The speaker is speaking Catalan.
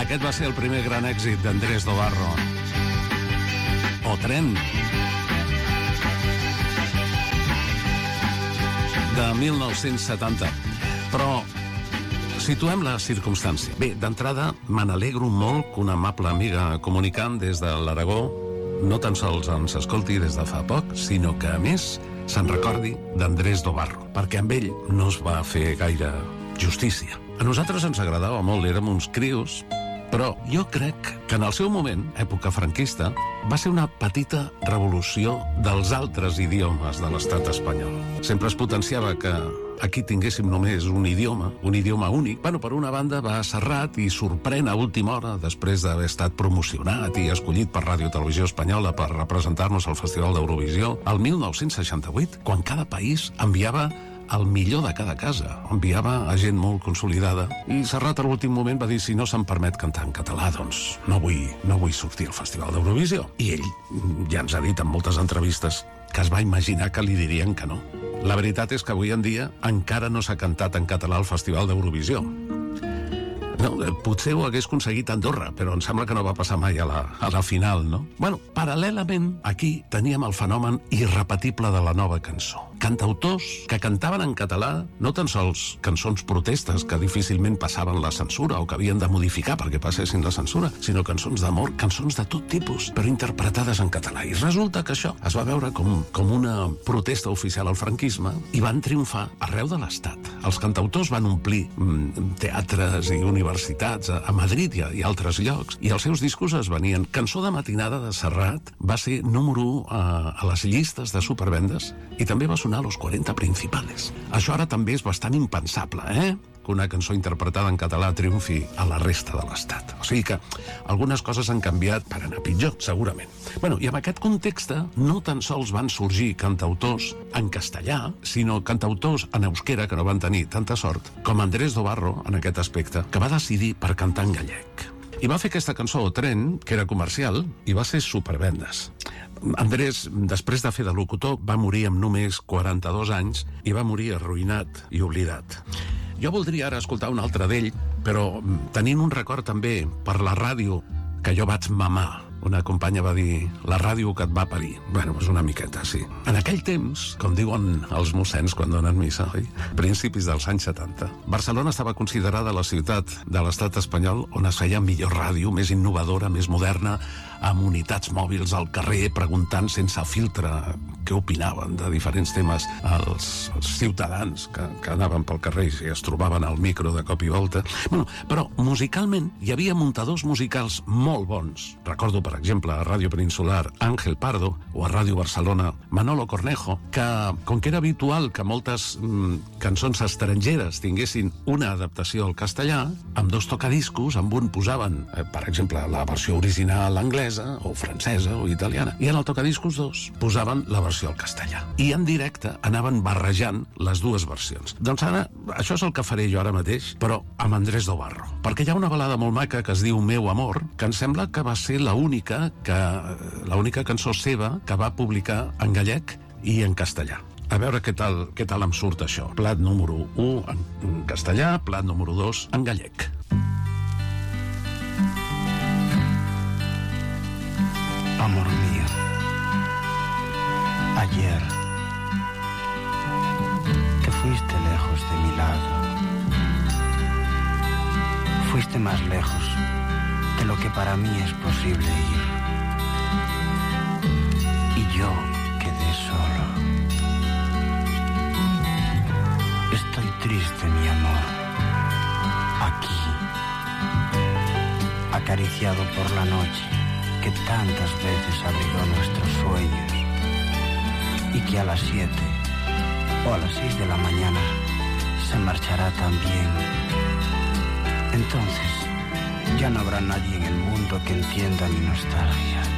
Aquest va ser el primer gran èxit d'Andrés Dobarro. O Tren, de 1970. Però situem la circumstància. Bé, d'entrada, me n'alegro molt que una amable amiga comunicant des de l'Aragó no tan sols ens escolti des de fa poc, sinó que, a més, se'n recordi d'Andrés Dobarro, perquè amb ell no es va fer gaire justícia. A nosaltres ens agradava molt, érem uns crios, però jo crec que en el seu moment, època franquista, va ser una petita revolució dels altres idiomes de l'estat espanyol. Sempre es potenciava que aquí tinguéssim només un idioma únic. Bueno, per una banda va a Serrat i sorprèn a última hora, després d'haver estat promocionat i escollit per Ràdio Televisió Espanyola per representar-nos al Festival d'Eurovisió, el 1968, quan cada país enviava el millor de cada casa, enviava a gent molt consolidada, i Serrat a l'últim moment va dir: si no se'm permet cantar en català, doncs no vull sortir al Festival d'Eurovisió. I ell ja ens ha dit en moltes entrevistes que es va imaginar que li dirien que no. La veritat és que avui en dia encara no s'ha cantat en català al Festival d'Eurovisió. No, potser ho hagués aconseguit a Andorra, però em sembla que no va passar mai a la final, no? Bueno, paral·lelament, aquí teníem el fenomen irrepetible de la nova cançó. Cantautors que cantaven en català no tan sols cançons protestes que difícilment passaven la censura o que havien de modificar perquè passessin la censura, sinó cançons d'amor, cançons de tot tipus, però interpretades en català. I resulta que això es va veure com una protesta oficial al franquisme i van triomfar arreu de l'Estat. Els cantautors van omplir teatres i universitats a Madrid i a altres llocs, i els seus discos es venien. Cançó de matinada de Serrat va ser número 1 a les llistes de supervendes i també va sonar a los 40 principales. Això ara també és bastant impensable, que una cançó interpretada en català triomfi a la resta de l'Estat. O sigui que algunes coses han canviat per anar pitjor, segurament. Bueno, i en aquest context no tan sols van sorgir cantautors en castellà, sinó cantautors en euskera que no van tenir tanta sort, com Andrés Dobarro, en aquest aspecte, que va decidir per cantar en gallec. I va fer aquesta cançó, Tren, que era comercial, i va ser supervendes. Andrés, després de fer de locutor, va morir amb només 42 anys i va morir arruïnat i oblidat. Jo voldria ara escoltar un altre d'ell, però tenint un record també per la ràdio que jo vaig mamar. Una companya va dir: la ràdio que et va parir. Bueno, és una miqueta, sí. En aquell temps, com diuen els mossens quan donen missa, oi? Principis dels anys 70, Barcelona estava considerada la ciutat de l'estat espanyol on es feia millor ràdio, més innovadora, més moderna, amb unitats mòbils al carrer, preguntant sense filtre què opinaven de diferents temes als ciutadans que anaven pel carrer i es trobaven al micro de cop i volta. Bueno, però musicalment hi havia muntadors musicals molt bons. Recordo, per exemple, a Ràdio Peninsular Ángel Pardo o a Ràdio Barcelona Manolo Cornejo, que, com que era habitual que moltes cançons estrangeres tinguessin una adaptació al castellà, amb dos tocadiscos, amb un posaven, per exemple, la versió original anglesa o francesa o italiana, i en el tocadiscos 2 posaven la versió al castellà. I en directe anaven barrejant les dues versions. Doncs ara, això és el que faré jo ara mateix, però amb Andrés Dobarro, perquè hi ha una balada molt maca que es diu Meu amor, que em sembla que va ser l'única cançó seva que va publicar en gallec i en castellà. A veure què tal em surt això. Plat número 1 en castellà, plat número 2 en gallec. Amor mío, ayer que fuiste lejos de mi lado, fuiste más lejos de lo que para mí es posible ir, y yo quedé solo. Estoy triste, mi amor, aquí, acariciado por la noche que tantas veces abrigó nuestros sueños y que a las 7 o a las 6 de la mañana se marchará también. Entonces ya no habrá nadie en el mundo que entienda mi nostalgia.